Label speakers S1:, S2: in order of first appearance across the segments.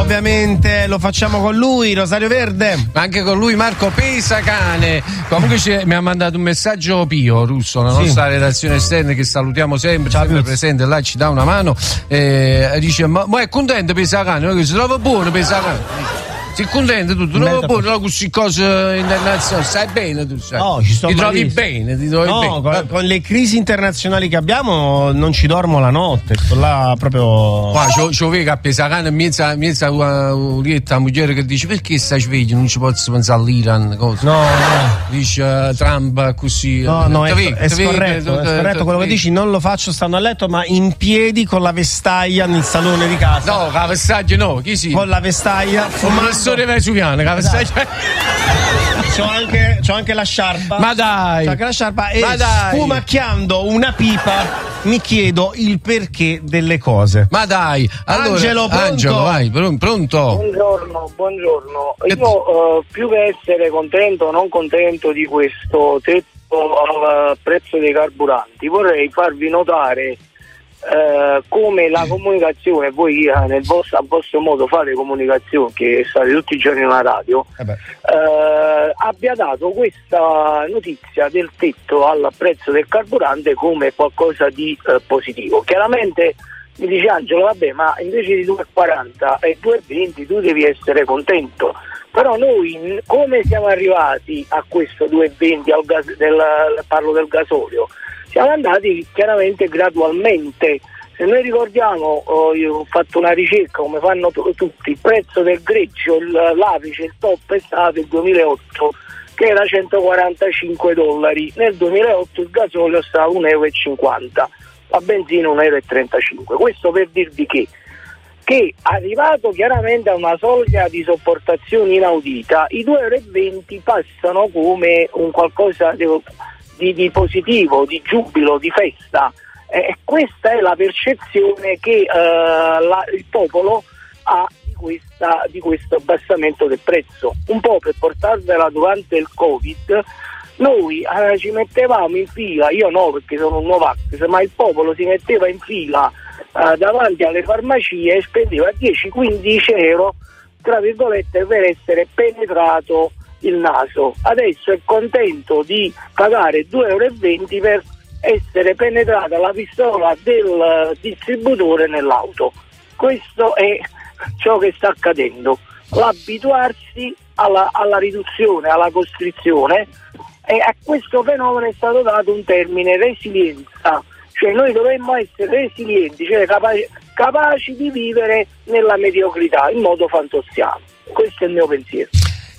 S1: ovviamente lo facciamo con lui, Rosario Verde.
S2: Ma anche con lui Marco Pesacane. Comunque mi ha mandato un messaggio Pio Russo, la nostra redazione esterna, che salutiamo sempre, sempre presente là, ci dà una mano. Dice: ma è contento Pesacane? Che si trova buono Pesacane? Sei contento tu? Ti trovi buono, no, queste cose internazionali? Stai bene tu, sai?
S1: No, ci sto
S2: ti trovi
S1: malissimo.
S2: bene, ti trovi bene.
S1: Con le crisi internazionali che abbiamo non ci dormo la notte, sto là proprio.
S2: Qua c'ho vedo a Pesacane mezza Urietta moglie che dice: perché stai sveglio? Non ci posso pensare all'Iran, cosa?
S1: No.
S2: Dice Trump così.
S1: No, è scorretto quello che dici, non lo faccio stando a letto, ma in piedi con la vestaglia nel salone di casa.
S2: No, la vestaglia no, chi si?
S1: Con la vestaglia,
S2: fumando vesuviana,
S1: c'ho anche la sciarpa.
S2: Ma dai!
S1: C'ho anche la sciarpa e sfumacchiando una pipa mi chiedo il perché delle cose.
S2: Ma dai! Allora, Angelo, vai, pronto?
S3: Buongiorno. Io più che essere contento o non contento di questo tetto al prezzo dei carburanti, vorrei farvi notare come la comunicazione, voi a vostro modo fate comunicazione, che state tutti i giorni nella radio, abbia dato questa notizia del tetto al prezzo del carburante come qualcosa di positivo. Chiaramente mi dice Angelo, vabbè, ma invece di 2,40 e 2,20 tu devi essere contento. Però noi come siamo arrivati a questo 2,20 parlo del gasolio? Siamo andati chiaramente gradualmente. Se noi ricordiamo, io ho fatto una ricerca come fanno tutti, il prezzo del greggio, l'apice, il top è stato il 2008 che era $145. Nel 2008 il gasolio stava €1,50, la benzina €1,35. Questo per dirvi che arrivato chiaramente a una soglia di sopportazione inaudita, i €2,20 passano come un qualcosa di positivo, di giubilo, di festa. Questa è la percezione che il popolo ha di questo abbassamento del prezzo. Un po' per portarvela durante il Covid, noi ci mettevamo in fila, io no perché sono un Novax, ma il popolo si metteva in fila davanti alle farmacie e spendeva 10-15 euro, tra virgolette, per essere penetrato il naso. Adesso è contento di pagare €2,20 per essere penetrata la pistola del distributore nell'auto. Questo è ciò che sta accadendo, l'abituarsi alla riduzione, alla costrizione, e a questo fenomeno è stato dato un termine: resilienza. Cioè noi dovremmo essere resilienti, cioè capaci di vivere nella mediocrità in modo fantossiano. Questo è il mio pensiero.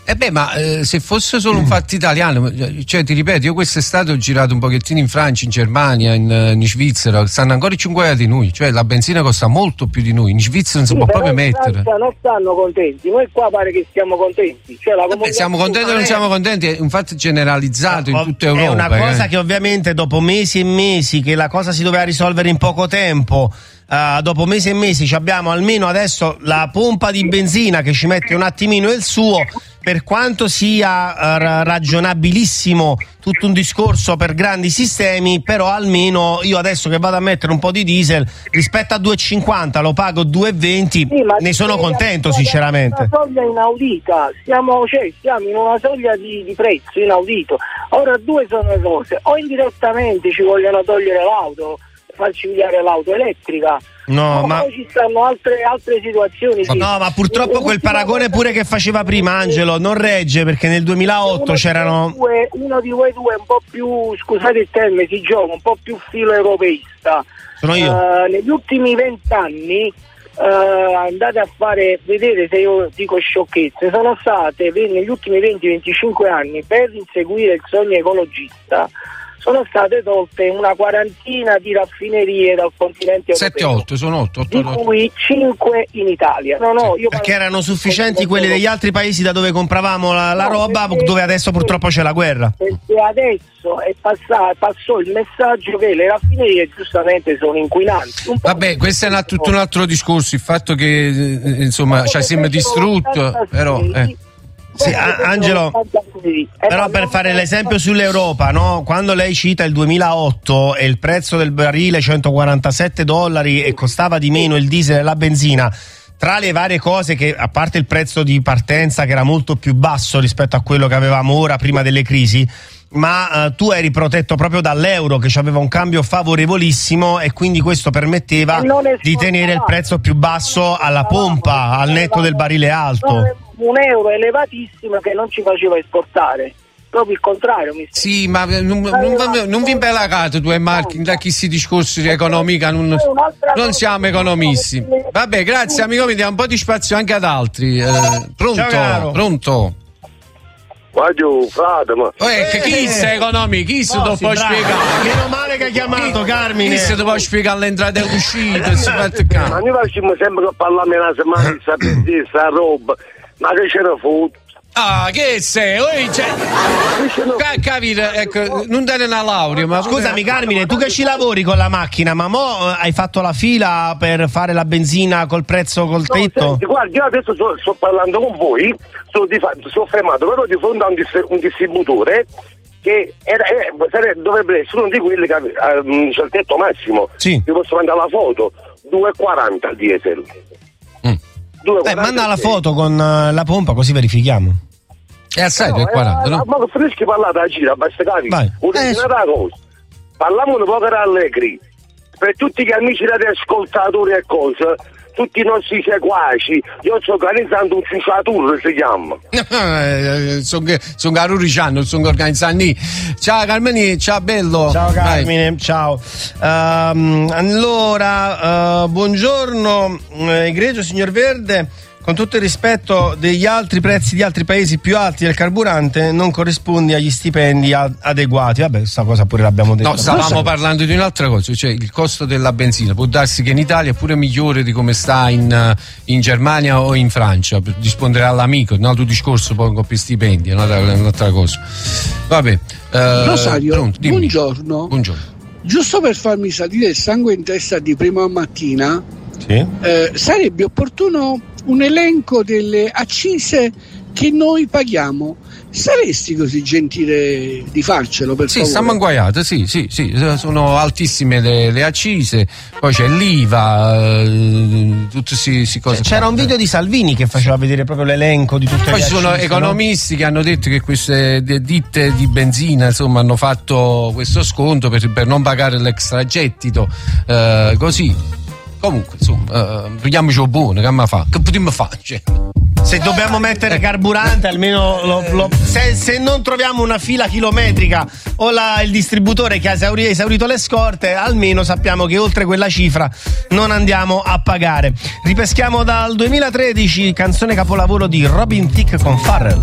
S2: Ma se fosse solo un fatto italiano, cioè ti ripeto, io quest'estate ho girato un pochettino in Francia, in Germania, in Svizzera, stanno ancora 5 euro di noi, cioè la benzina costa molto più di noi, in Svizzera non si può proprio mettere.
S3: Non stanno contenti, noi qua pare che siamo contenti. Cioè,
S2: siamo contenti o non siamo contenti, è un fatto generalizzato in tutta Europa.
S1: È una cosa che ovviamente dopo mesi e mesi che la cosa si doveva risolvere in poco tempo, dopo mesi e mesi abbiamo almeno adesso la pompa di benzina che ci mette un attimino il suo, per quanto sia ragionabilissimo tutto un discorso per grandi sistemi, però almeno io adesso che vado a mettere un po' di diesel rispetto a 2,50 lo pago 2,20, ne sono contento sinceramente.
S3: È una soglia inaudita, siamo in una soglia di prezzo inaudito. Ora due sono le cose: o indirettamente ci vogliono togliere l'auto, farci pigliare l'auto elettrica, ma poi ci stanno altre situazioni.
S1: No, ma purtroppo quel paragone pure che faceva prima Angelo non regge, perché nel 2008 c'erano
S3: uno di voi due un po' più, scusate il termine, si gioca un po' più filo europeista.
S1: Sono io.
S3: Negli ultimi 20 anni andate a vedere se io dico sciocchezze, sono state negli ultimi 20-25 anni, per inseguire il sogno ecologista, sono state tolte una quarantina di raffinerie dal continente europeo.
S2: 7-8, sono 8.
S3: Di cui 5 in Italia.
S1: Perché erano sufficienti quelli degli altri paesi da dove compravamo la roba, dove adesso purtroppo c'è la guerra.
S3: Perché adesso passò il messaggio che le raffinerie giustamente sono inquinanti.
S2: Vabbè, questo è tutto un altro discorso, il fatto che insomma ci sembra distrutto, però
S1: Sì, Angelo, però per fare l'esempio sull'Europa, no? Quando lei cita il 2008 e il prezzo del barile $147 e costava di meno il diesel e la benzina, tra le varie cose che, a parte il prezzo di partenza che era molto più basso rispetto a quello che avevamo ora prima delle crisi, ma tu eri protetto proprio dall'euro che aveva un cambio favorevolissimo e quindi questo permetteva di tenere il prezzo più basso alla pompa, al netto del barile alto.
S3: Un euro elevatissimo che non ci faceva esportare. Proprio il contrario.
S2: Sì, ma non vi imbellacate tu e Marchi da chi si discorsi di economica, non siamo economisti. Vabbè, grazie amico, mi dia un po' di spazio anche ad altri. Pronto?
S4: Guardio, frate, ma
S2: chi sei economico? Chi se lo può spiegare?
S1: Meno male che hai chiamato, Carmine.
S2: Chi se lo può spiegare l'entrata e l'uscita?
S4: Ma noi facciamo sempre che parliamo una settimana di sapere sta roba, ma che c'era foto?
S2: Ah, che sei? Capite, ecco, non dare una laurea, ma
S1: scusami Carmine, tu che ci lavori con la macchina, ma mo hai fatto la fila per fare la benzina col prezzo col tetto?
S4: Senti, guarda, io adesso sto parlando con voi, sono fermato però di fronte a un distributore che dovrebbe essere uno di quelli che c'è il tetto massimo.
S1: Sì.
S4: Vi posso mandare la foto, 2,40 al diesel.
S1: Manda la foto con la pompa così verifichiamo.
S2: È assai 2,40, no?
S4: Ma freschi parlate a gira, basta capire. Una cosa, parliamo un po' allegri per tutti gli amici degli ascoltatori e cose, tutti i nostri seguaci. Io sto organizzando un cinciatur, si chiama.
S2: Sono Garuriciano, sono organizzando. Ciao Carmine, ciao bello.
S1: Ciao Carmine, ciao. Allora, buongiorno, egregio signor Verde. Con tutto il rispetto degli altri prezzi di altri paesi più alti del carburante non corrispondi agli stipendi adeguati. Vabbè, questa cosa pure l'abbiamo detto.
S2: No, stavamo parlando di un'altra cosa, cioè il costo della benzina. Può darsi che in Italia è pure migliore di come sta in Germania o in Francia, per rispondere all'amico, un altro discorso poi con i stipendi, è un'altra cosa. Vabbè.
S5: Rosario,
S2: pronto,
S5: buongiorno. Giusto per farmi salire il sangue in testa di prima mattina,
S1: sì?
S5: Sarebbe opportuno un elenco delle accise che noi paghiamo. Saresti così gentile di farcelo, per favore?
S2: Sì, stiamo inguaiate, sì, sono altissime le accise, poi c'è l'IVA, tutte cose.
S1: C'era un video di Salvini che faceva vedere proprio l'elenco di tutte le accise.
S2: Poi ci sono economisti che hanno detto che queste ditte di benzina, insomma, hanno fatto questo sconto per non pagare l'extragettito, così. Comunque, insomma, prendiamoci buono, che potremmo fare? Cioè.
S1: Se dobbiamo mettere carburante, almeno se non troviamo una fila chilometrica o il distributore che ha esaurito le scorte, almeno sappiamo che oltre quella cifra non andiamo a pagare. Ripeschiamo dal 2013, canzone capolavoro di Robin Thicke con Farrell.